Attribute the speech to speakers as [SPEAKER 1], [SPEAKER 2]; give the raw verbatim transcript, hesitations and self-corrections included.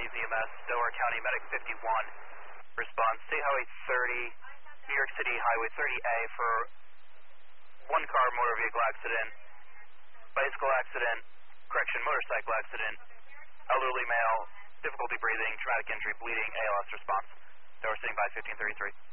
[SPEAKER 1] Hopkins E M S, Delaware County Medic fifty-one. Response, State Highway thirty, New York City Highway thirty A for one car motor vehicle accident, bicycle accident, correction, motorcycle accident, elderly male, difficulty breathing, traumatic injury, bleeding, A L S response. Delaware City by fifteen thirty-three.